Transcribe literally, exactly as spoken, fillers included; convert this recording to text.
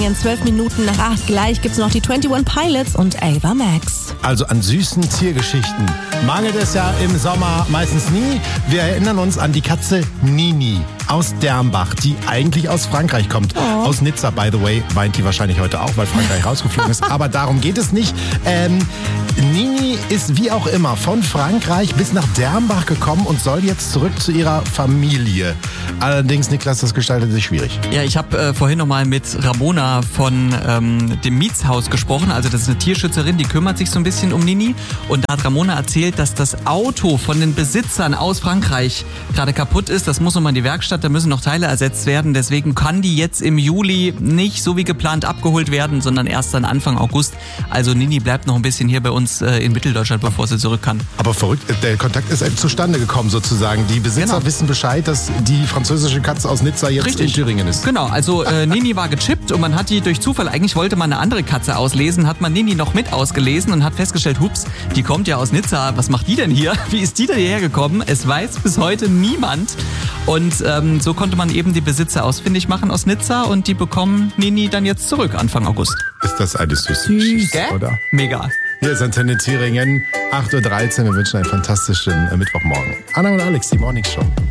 In zwölf Minuten nach acht gleich gibt's noch die einundzwanzig Pilots und Ava Max. Also an süßen Tiergeschichten mangelt es ja im Sommer meistens nie. Wir erinnern uns an die Katze Nini aus Dermbach, die eigentlich aus Frankreich kommt. Oh. Aus Nizza, by the way, weint die wahrscheinlich heute auch, weil Frankreich rausgeflogen ist. Aber darum geht es nicht. Ähm, Nini ist wie auch immer von Frankreich bis nach Dermbach gekommen und soll jetzt zurück zu ihrer Familie. Allerdings, Niklas, das gestaltet sich schwierig. Ja, ich habe äh, vorhin nochmal mit Ramona von ähm, dem Mietshaus gesprochen. Also das ist eine Tierschützerin, die kümmert sich so ein bisschen um Nini. Und da hat Ramona erzählt, dass das Auto von den Besitzern aus Frankreich gerade kaputt ist. Das muss nochmal in die Werkstatt, da müssen noch Teile ersetzt werden. Deswegen kann die jetzt im Juli nicht so wie geplant abgeholt werden, sondern erst dann Anfang August. Also Nini bleibt noch ein bisschen hier bei uns äh, in Mitteldeutschland, bevor sie zurück kann. Aber verrückt, der Kontakt ist zustande gekommen sozusagen. Die Besitzer Genau. wissen Bescheid, dass die französische Katze aus Nizza jetzt Richtig. in Thüringen ist. Genau, also äh, Nini war gechippt und man hat die durch Zufall, eigentlich wollte man eine andere Katze auslesen, hat man Nini noch mit ausgelesen und hat festgestellt, hups, die kommt ja aus Nizza, was macht die denn hier? Wie ist die denn hierher gekommen? Es weiß bis heute niemand. Und ähm, so konnte man eben die Besitzer ausfindig machen aus Nizza und die bekommen Nini dann jetzt zurück, Anfang August. Ist das alles süß, Süß, gell? oder? Mega. Hier ist Antenne Thüringen, acht Uhr dreizehn. Wir wünschen einen fantastischen Mittwochmorgen. Anna und Alex, die Morning Show.